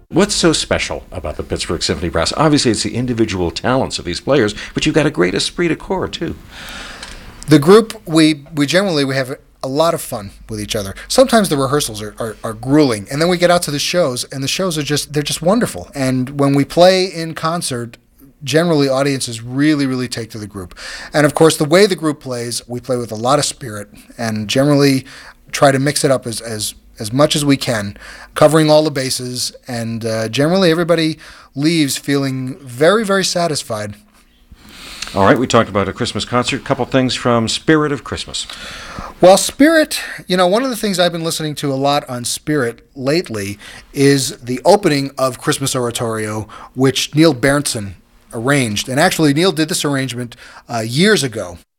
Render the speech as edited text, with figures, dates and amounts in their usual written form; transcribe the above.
What's so special about the Pittsburgh Symphony Brass? Obviously, it's the individual talents of these players, but you've got a great esprit de corps, too. The group, we generally we have a lot of fun with each other. Sometimes the rehearsals are grueling, and then we get out to the shows, and the shows they're just wonderful. And when we play in concert, generally audiences really take to the group. And of course, the way the group plays, we play with a lot of spirit, and generally try to mix it up as much as we can, covering all the bases, and generally everybody leaves feeling very satisfied. All right, we talked about a Christmas concert. A couple things from Spirit of Christmas. Well, Spirit, one of the things I've been listening to a lot on Spirit lately is the opening of Christmas Oratorio, which Neil Berndtson arranged. And actually, Neil did this arrangement years ago.